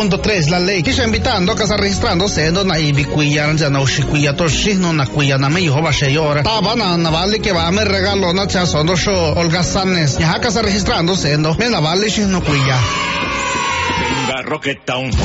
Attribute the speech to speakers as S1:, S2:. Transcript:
S1: 3. La ley que está invitando a que se registrando siendo na ibikuya ya na ushikuya to shino na kuya na me yoba sheyora taba na vale que va me regalo na cha sondo sho Olga Sanes ya que se registrando siendo me la vale shino kuya
S2: Venga, Rocket Town.